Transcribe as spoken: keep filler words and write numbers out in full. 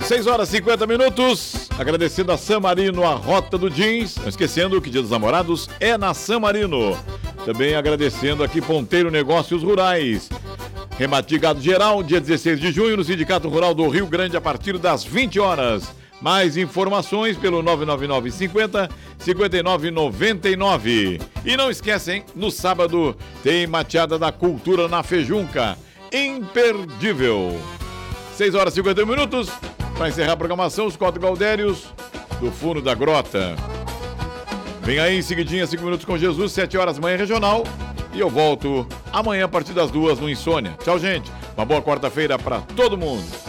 seis horas e cinquenta minutos. Agradecendo a San Marino, a Rota do Jeans. Não esquecendo que Dia dos Namorados é na San Marino. Também agradecendo aqui Ponteiro Negócios Rurais. Remate de gado geral, dia dezesseis de junho, no Sindicato Rural do Rio Grande, a partir das vinte horas. Mais informações pelo nove nove nove cinquenta, cinquenta e nove noventa e nove. E não esquecem, no sábado tem Mateada da Cultura na Fejunca. Imperdível. seis horas e cinquenta minutos. Para encerrar a programação, os quatro Gaudérios do Fundo da Grota. Vem aí em seguidinha, cinco minutos com Jesus, sete horas, manhã regional. E eu volto amanhã a partir das duas no Insônia. Tchau, gente. Uma boa quarta-feira para todo mundo.